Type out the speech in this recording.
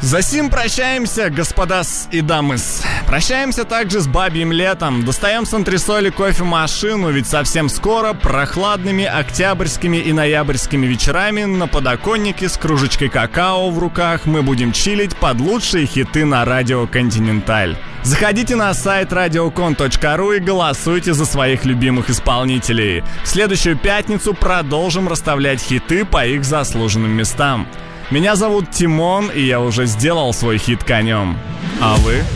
Засим прощаемся, господа-с и дамы-с. Прощаемся также с бабьим летом. Достаем с антресоли кофемашину, ведь совсем скоро прохладными октябрьскими и ноябрьскими вечерами на подоконнике с кружечкой какао в руках мы будем чилить под лучшие хиты на радио «Континенталь». Заходите на сайт radiocon.ru и голосуйте за своих любимых исполнителей. В следующую пятницу продолжим расставлять хиты по их заслуженным местам. Меня зовут Тимон, и я уже сделал свой хит конем. А вы?